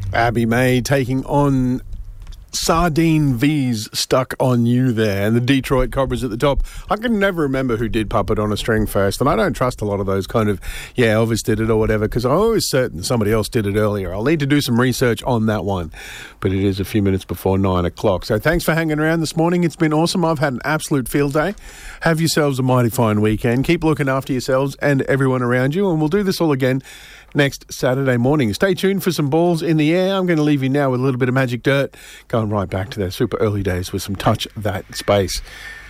Abby May taking on Sardine V's Stuck on You there, and the Detroit Cobras at the top. I can never remember who did Puppet on a String first, and I don't trust a lot of those kind of, Elvis did it or whatever, because I'm always certain somebody else did it earlier. I'll need to do some research on that one, but it is a few minutes before 9 o'clock. So thanks for hanging around this morning. It's been awesome. I've had an absolute field day. Have yourselves a mighty fine weekend. Keep looking after yourselves and everyone around you, and we'll do this all again next Saturday morning. Stay tuned for some balls in the air. I'm going to leave you now with a little bit of Magic Dirt, going right back to their super early days with some Touch That Space.